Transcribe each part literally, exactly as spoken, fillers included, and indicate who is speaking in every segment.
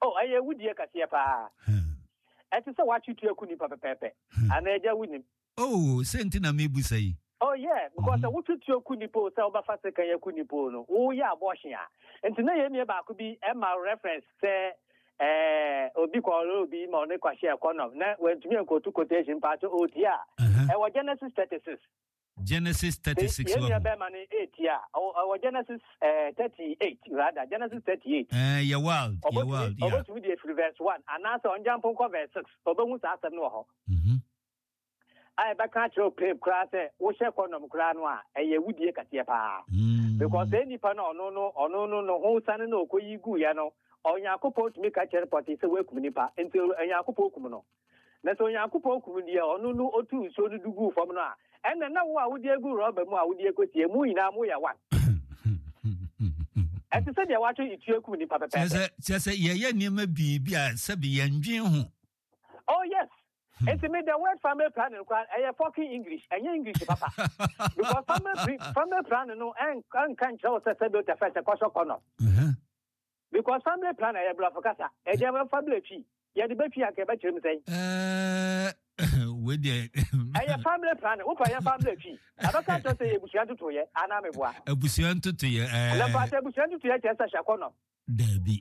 Speaker 1: Oh, I would ye Casiapa. At is a watch you to a kuni papa pepe. And I just win.
Speaker 2: Oh, Sentina maybe say.
Speaker 1: Oh, yeah, because I want to your kunipo, Salva Fasaka Kunipo. Oh, yeah, washing. And tonight, nearby could be Emma reference, say, eh, Obi Kolo be Monica share corner. Now, when to me go to quotation part of O T R. And what Genesis thirty-six.
Speaker 2: Genesis thirty-six.
Speaker 1: Yeah, money eight, yeah. Or Genesis thirty-eight, rather. Genesis thirty-eight.
Speaker 2: Eh, you're wild. You're wild.
Speaker 1: Over to the verse one. And also on jump on verse six. Obamus after no.
Speaker 2: Mhm.
Speaker 1: I back at your play class, what shall call them granoa, and you would take a teapa. Because any pan or no, no, or no, no, no, whole son and no, you go, yano, or Yacopo to make a chair party, so work Munipa until a Yacopo Cumuno. That's on Yacopo Cumunia or no, no, or two, so to do go from now. And then now, why would you go, Robert? Why would you go to a Muina Muya one? As I said, you're watching it, you couldn't papa.
Speaker 2: Just a year near me be a Sabi and Jim.
Speaker 1: Oh, yes. And to make the word family planning required a fucking English and English, Papa. Because family family planning no and can't show us a bit of a cost of corner. Because family planning a bluff of casa, a German family tree. Yet the baby I can bet you say, uh,
Speaker 2: with the
Speaker 1: a family planner, who I am family tree. I don't can't say a bushant to you, and I'm a boy.
Speaker 2: A bushant to you, and
Speaker 1: a bushant to you, just a corner.
Speaker 2: There be.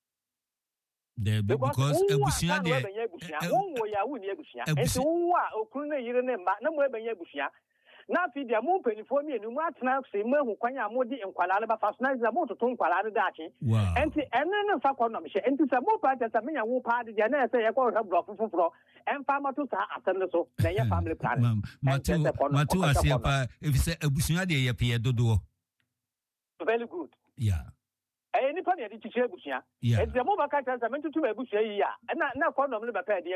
Speaker 2: There be because a bushia there.
Speaker 1: One way I wouldn't Yabushia. And so, what, Okuna, you remember, no more than Yabushia. Now, feed their moon penny for me, and you might now say, Mo, Quanya Modi and Kuala fast nights the motor to Kuala Dachi. And then a Faconum, and to some more parties, I mean, I will party, and I say, I call her bluff for floor, and farmer to attend so, then your family plan.
Speaker 2: Matu, Matu, if you say a bushia, they appear to do.
Speaker 1: Very good.
Speaker 2: Yeah.
Speaker 1: Any funny to share Bushia. It's the mobile catchers I meant to a Bushia, and not quite normally by Padia.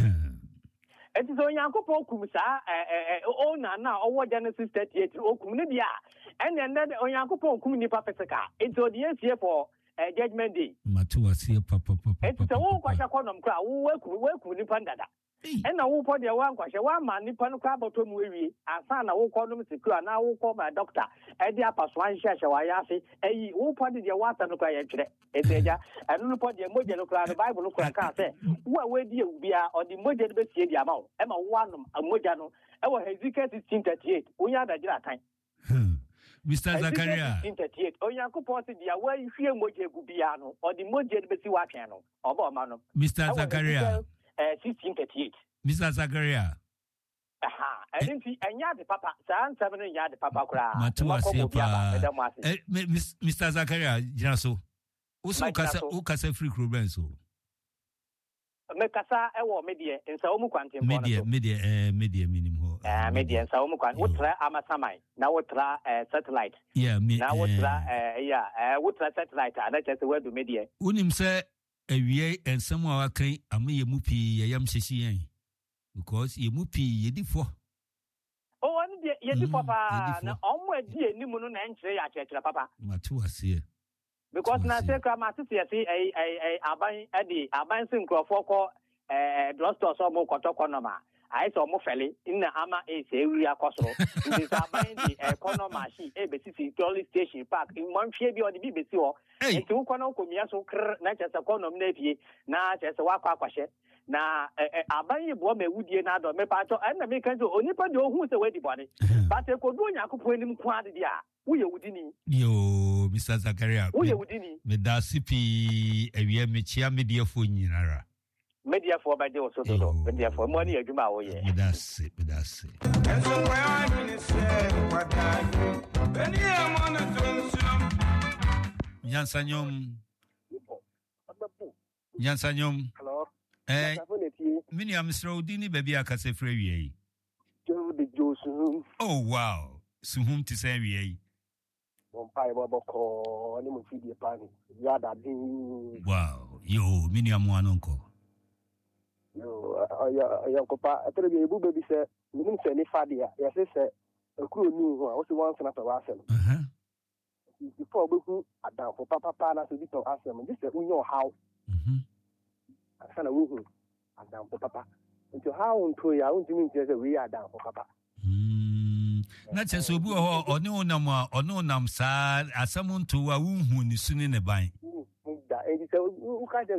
Speaker 1: It is on Yanko Kumsa, oh, now, over Genesis thirty-eight, oh, Kumunibia, and then on Yanko Kumuni Papasaka. It's audience here for Judgment Day.
Speaker 2: Matua, see, Papa.
Speaker 1: It's a whole Quashaconum crowd who work with Nipanda. And now, who put the one question, one man, Nippon crab or two movie, and found a whole column secure, and now who call my doctor, and the upper swan shashawayasi, and you who put the water no cry today. It's a and who put the Mojan cry, the Bible look like I say, what way do you be or the Mojan be the amount? Emma one, a Mojano, our Hezekiah sixteen thirty-eight, we are the time.
Speaker 2: Mister Zakaria.
Speaker 1: sixteen thirty-eight, or Yanko posted the away you hear Moja Gubiano, or the Mojan Bessiwa piano, or Bomano.
Speaker 2: Mister Zakaria.
Speaker 1: sixteen thirty-eight.
Speaker 2: Mister Zakaria.
Speaker 1: Aha, I didn't see any other papa, San seven yard papa cry.
Speaker 2: Matua Mister Zakaria, Jaso. Also, Casa, Casa free crew benzo.
Speaker 1: Mecasa, I media, and Saumu Quantum.
Speaker 2: Media, media, media minimum.
Speaker 1: Ah, media, and Saumu Quant, what Amasamai, now what satellite.
Speaker 2: Yeah,
Speaker 1: now what, yeah, what satellite, and that's the word to media.
Speaker 2: Unim say, a year and someone can a me mupi yam sisi because ye mupi ye di for.
Speaker 1: Oh, and ye di papa, na omwe di ni munu na nchire ya chechira papa.
Speaker 2: Matu ase.
Speaker 1: Because na say ka ma sisi ase ai ai aban adi aban sin krofo ko eh drugstore so mo kotoko no ma. Ai so mo fele ina ama e se wi akosoro. Ndi aban di economy shi e be sisi trolley station park in man hwe bi o di bi besi ho. Enti wo kono komia so kr na chese konom na fie na chese wakwa kwahye na aban yi bo mewudie na do me pa to na me kan so onipa de ohun se wadi bone but e ko do Onyankopon anim ko ade dia wo ye wudini
Speaker 2: yo Mister Zakaria
Speaker 1: wo ye wudini
Speaker 2: me da sipi ewie me chia media fo nyinara
Speaker 1: media fo ba de so do media fo mo ni adwuma wo ye
Speaker 2: me da se me da se
Speaker 3: enso where I mean say what I when you am on the
Speaker 2: Nyansanyom Nyansanyom
Speaker 4: Hello
Speaker 2: Eh Mini am Srodini baby akase frɛ wie
Speaker 4: Jo de Josu
Speaker 2: Oh wow Suhum ti sɛ wie
Speaker 4: Bon pai bobo ko ani mo fidi pani ya da din
Speaker 2: Wow yo mini am wanonko
Speaker 4: Yo ya ya ko pa atre bi bu baby sɛ nim sɛ ni fadia ya sɛ sɛ akuro ni ho a wo se wan sana pa wa sɛ
Speaker 2: Uh-huh
Speaker 4: before we who down for papa na so bito asem this is unyo how
Speaker 2: mhm
Speaker 4: asana we who down for papa into how unto ya untimi ntie say we are down for papa
Speaker 2: mm na cheso obi ho oni onam a oni onam sa asam nto wa unhu ni suni ne ban
Speaker 4: da e say u ka